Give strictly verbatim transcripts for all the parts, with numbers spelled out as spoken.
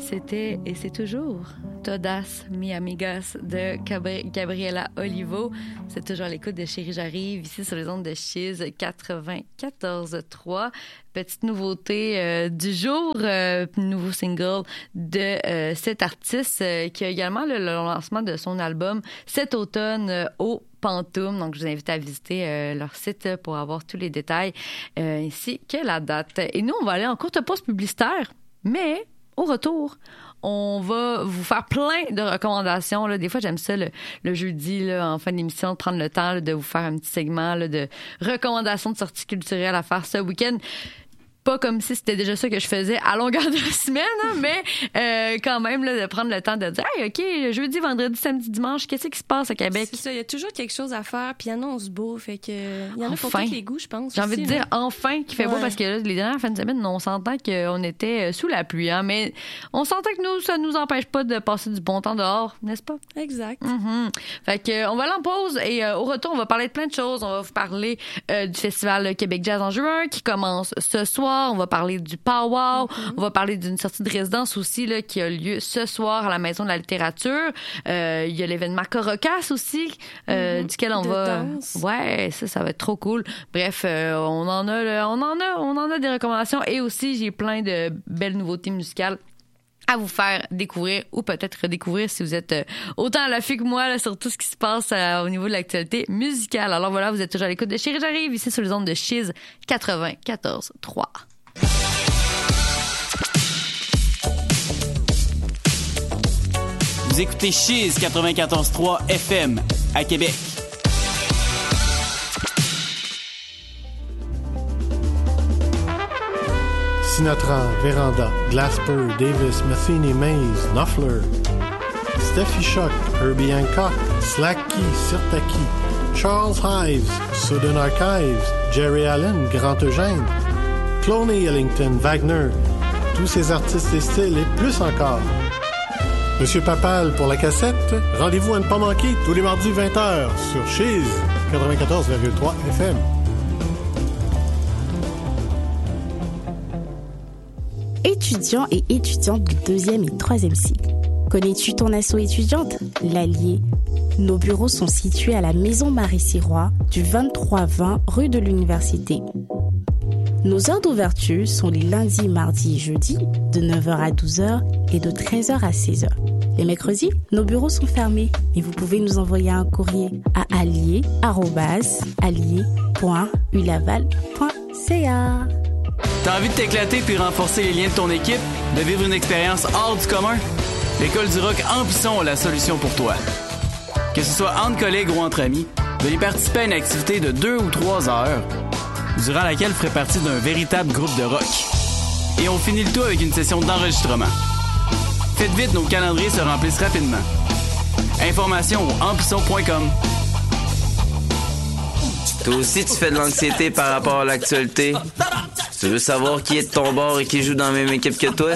C'était, et c'est toujours, Todas Mi Amigas de Gabri- Gabriela Olivo. C'est toujours à l'écoute de Chérie J'arrive, ici sur les ondes de Chiz quatre-vingt-quatorze trois. Petite nouveauté euh, du jour, euh, nouveau single de euh, cet artiste euh, qui a également le, le lancement de son album cet automne euh, au Pantoum. Donc, je vous invite à visiter euh, leur site pour avoir tous les détails euh, ainsi que la date. Et nous, on va aller en courte pause publicitaire, mais au retour, on va vous faire plein de recommandations. Là. Des fois, j'aime ça le, le jeudi, là, en fin d'émission, de prendre le temps là, de vous faire un petit segment là, de recommandations de sorties culturelles à faire ce week-end. Pas comme si c'était déjà ça que je faisais à longueur de semaine, hein, mais euh, quand même, là, de prendre le temps de dire « Hey, OK, jeudi, vendredi, samedi, dimanche, qu'est-ce qui se passe à Québec? » C'est ça, il y a toujours quelque chose à faire, puis il annonce beau, fait que il y en enfin. a pour tous les goûts, je pense. J'ai envie aussi, de dire là. enfin qu'il fait Ouais. beau, parce que là, les dernières fins de semaine, on s'entend qu'on était sous la pluie, hein, mais on s'entend que nous, ça nous empêche pas de passer du bon temps dehors, n'est-ce pas? Exact. Mm-hmm. Fait que, on va aller en pause et euh, au retour, on va parler de plein de choses. On va vous parler euh, du Festival Québec Jazz en juin qui commence ce soir. On va parler du Pow-Wow. Mm-hmm. On va parler d'une sortie de résidence aussi là, qui a lieu ce soir à la Maison de la littérature. Euh, il y a l'événement Corocas aussi, euh, mm-hmm. duquel on de va... danse. Ouais, ça, ça va être trop cool. Bref, euh, on en a, là, on en a, on en a des recommandations et aussi, j'ai plein de belles nouveautés musicales à vous faire découvrir ou peut-être redécouvrir si vous êtes euh, autant à l'affût que moi là, sur tout ce qui se passe euh, au niveau de l'actualité musicale. Alors voilà, vous êtes toujours à l'écoute de Chérie J'arrive ici sur les ondes de Chiz quatre-vingt-quatorze trois. Vous écoutez Chiz quatre-vingt-quatorze trois F M à Québec. Sinatra, Véranda, Glasper, Davis, Matheny, Mays, Knopfler, Steffi Shock, Herbie Hancock, Slacky, Sirtaki, Charles Hives, Southern Archives, Jerry Allen, Grand Eugène, Cloney Ellington, Wagner, tous ces artistes et styles et plus encore. Monsieur Papal pour la cassette, rendez-vous à ne pas manquer tous les mardis vingt heures sur Chiz quatre-vingt-quatorze virgule trois F M. Étudiants et étudiantes du deuxième et troisième cycle. Connais-tu ton asso étudiante? L'Allier. Nos bureaux sont situés à la Maison Marie-Sirois, du vingt-trois vingt rue de l'Université. Nos heures d'ouverture sont les lundis, mardis et jeudis, de neuf heures à douze heures et de treize heures à seize heures. Les mercredis, nos bureaux sont fermés et vous pouvez nous envoyer un courrier à allier arobase allier point u laval point c a. T'as envie de t'éclater puis renforcer les liens de ton équipe, de vivre une expérience hors du commun? L'École du rock Amplisson a la solution pour toi. Que ce soit entre collègues ou entre amis, venez participer à une activité de deux ou trois heures, durant laquelle vous ferez partie d'un véritable groupe de rock. Et on finit le tout avec une session d'enregistrement. Faites vite, nos calendriers se remplissent rapidement. Informations au amplisson point com. Toi aussi, tu fais de l'anxiété par rapport à l'actualité? Tu veux savoir qui est de ton bord et qui joue dans la même équipe que toi?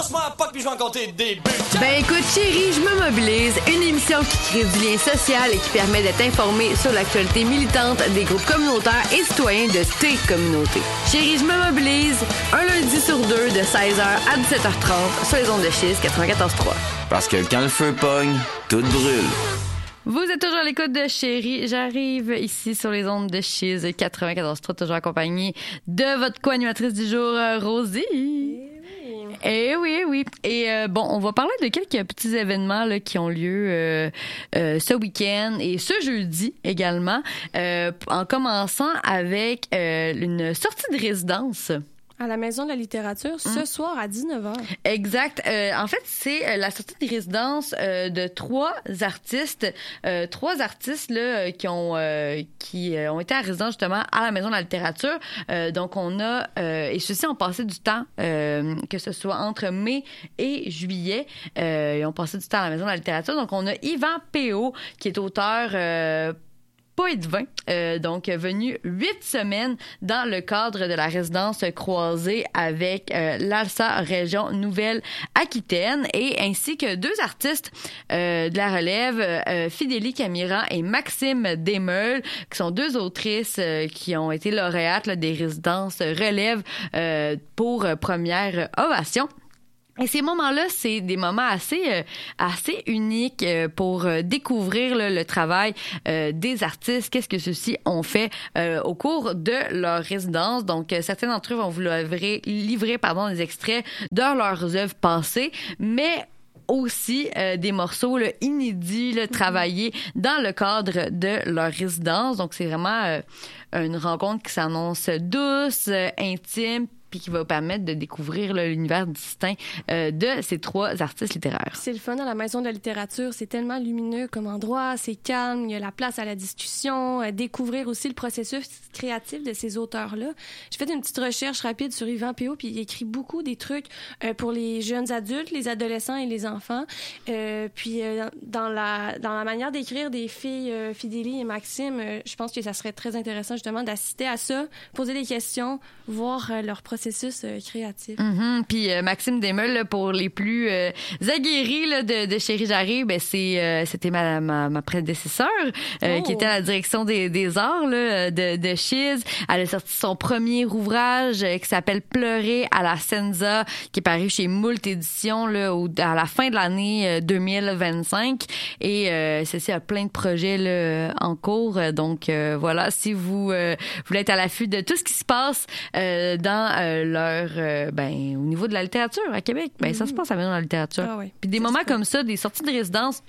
Ben écoute, chérie, je me mobilise. Une émission qui crée du lien social et qui permet d'être informé sur l'actualité militante des groupes communautaires et citoyens de tes communautés. Chérie, je me mobilise. Un lundi sur deux de seize heures à dix-sept heures trente sur les ondes de Chiz quatre-vingt-quatorze trois. Parce que quand le feu pogne, tout brûle. Vous êtes toujours à l'écoute de Chérie. J'arrive ici sur les ondes de Chiz quatre-vingt-quatorze trois, toujours accompagnée de votre co-animatrice du jour, Rosie. Eh oui, eh oui. Et euh, bon, on va parler de quelques petits événements là, qui ont lieu euh, euh, ce week-end et ce jeudi également, euh, en commençant avec euh, une sortie de résidence. À la Maison de la littérature, ce Hum. soir à dix-neuf heures. Exact. Euh, en fait, c'est euh, la sortie de résidence euh, de trois artistes, euh, trois artistes là euh, qui ont euh, qui euh, ont été à résidence justement à la Maison de la littérature. Euh, donc on a euh, et ceux-ci ont passé du temps, euh, que ce soit entre mai et juillet, euh, ils ont passé du temps à la Maison de la littérature. Donc on a Yvan Péot qui est auteur. Euh, Poète vin, euh, donc venu huit semaines dans le cadre de la résidence croisée avec euh, l'Alsa Région Nouvelle-Aquitaine et ainsi que deux artistes euh, de la relève, euh, Fidélie Camiran et Maxime Desmeules, qui sont deux autrices euh, qui ont été lauréates là, des résidences relève euh, pour euh, première ovation. Et ces moments-là, c'est des moments assez euh, assez uniques euh, pour euh, découvrir là, le travail euh, des artistes, qu'est-ce que ceux-ci ont fait euh, au cours de leur résidence. Donc, euh, certains d'entre eux vont vous livrer, livrer pardon, des extraits de leurs œuvres passées, mais aussi euh, des morceaux là, inédits, là, travaillés dans le cadre de leur résidence. Donc, c'est vraiment euh, une rencontre qui s'annonce douce, euh, intime, puis qui va permettre de découvrir là, l'univers distinct euh, de ces trois artistes littéraires. C'est le fun à la Maison de la littérature. C'est tellement lumineux comme endroit, c'est calme, il y a la place à la discussion, euh, découvrir aussi le processus créatif de ces auteurs-là. J'ai fait une petite recherche rapide sur Yvan Péot, puis il écrit beaucoup des trucs euh, pour les jeunes adultes, les adolescents et les enfants. Euh, puis euh, dans, la, dans la manière d'écrire des filles, euh, Fidélie et Maxime, euh, je pense que ça serait très intéressant justement d'assister à ça, poser des questions, voir euh, leur processus euh, créatif. Mm-hmm. Puis euh, Maxime Desmeules, là, pour les plus euh, aguerris là, de, de Chérie Jarry, ben c'est euh, c'était ma, ma, ma prédécesseur euh, oh. qui était à la direction des, des arts là, de, de Chiz. Elle a sorti son premier ouvrage euh, qui s'appelle Pleurer à la Senza, qui est paru chez Moult Éditions là, au, à la fin de l'année euh, deux mille vingt-cinq. Et euh, ceci a plein de projets là, en cours. Donc euh, voilà, si vous euh, voulez être à l'affût de tout ce qui se passe euh, dans euh, leur euh, ben au niveau de la littérature à Québec, ben mm-hmm. ça se passe à la Maison de la littérature. Ah oui, puis des moments comme ça, des sorties de résidence,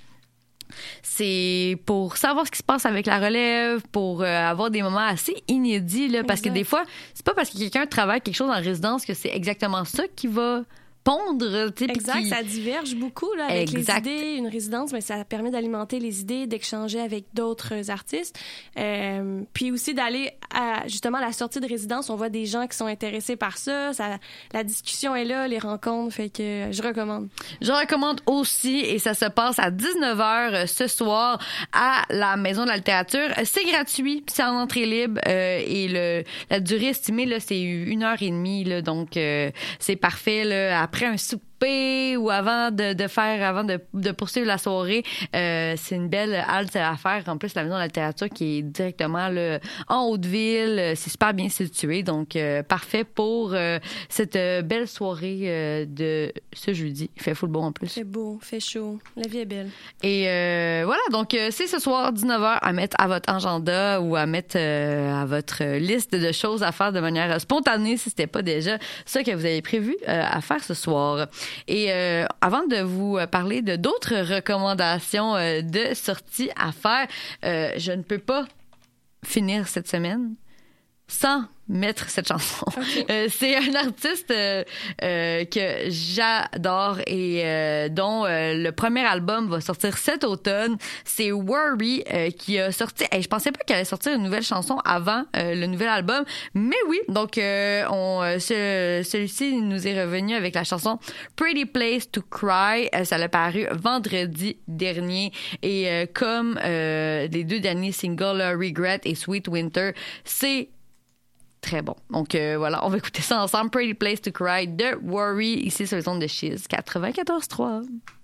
c'est pour savoir ce qui se passe avec la relève, pour euh, avoir des moments assez inédits là, parce exact. Que des fois, c'est pas parce que quelqu'un travaille quelque chose en résidence que c'est exactement ça qui va pondre. Exact, qui... ça diverge beaucoup là, avec exact. les idées. Une résidence, mais ça permet d'alimenter les idées, d'échanger avec d'autres artistes. Euh, puis aussi d'aller à, justement, à la sortie de résidence, on voit des gens qui sont intéressés par ça. ça. La discussion est là, les rencontres, fait que je recommande. Je recommande aussi, et ça se passe à dix-neuf heures ce soir à la Maison de la littérature. C'est gratuit, c'est en entrée libre euh, et le, la durée estimée, là, c'est une heure et demie, là, donc euh, c'est parfait là, après un souper ou avant de, de faire, avant de, de poursuivre la soirée. Euh, c'est une belle halte à faire. En plus, la Maison de la littérature qui est directement là, en Haute-Ville. C'est super bien situé. Donc, euh, parfait pour euh, cette belle soirée euh, de ce jeudi. Il fait full beau en plus. C'est beau, fait chaud. La vie est belle. Et euh, voilà, donc euh, c'est ce soir, dix-neuf heures, à mettre à votre agenda ou à mettre euh, à votre liste de choses à faire de manière spontanée si c'était pas déjà ça que vous avez prévu euh, à faire ce soir. Et euh, avant de vous parler de d'autres recommandations euh, de sorties à faire, euh, je ne peux pas finir cette semaine sans mettre cette chanson. Okay. Euh, c'est un artiste euh, euh, que j'adore et euh, dont euh, le premier album va sortir cet automne. C'est Worry euh, qui a sorti... Hey, je pensais pas qu'elle allait sortir une nouvelle chanson avant euh, le nouvel album, mais oui. Donc, euh, on, ce, celui-ci nous est revenu avec la chanson Pretty Place to Cry. Euh, ça l'a paru vendredi dernier. Et euh, comme euh, les deux derniers singles, Regret et Sweet Winter, c'est très bon. Donc euh, voilà, on va écouter ça ensemble. Pretty Place to Cry de Worry, ici sur les ondes de Chiz quatre-vingt-quatorze trois.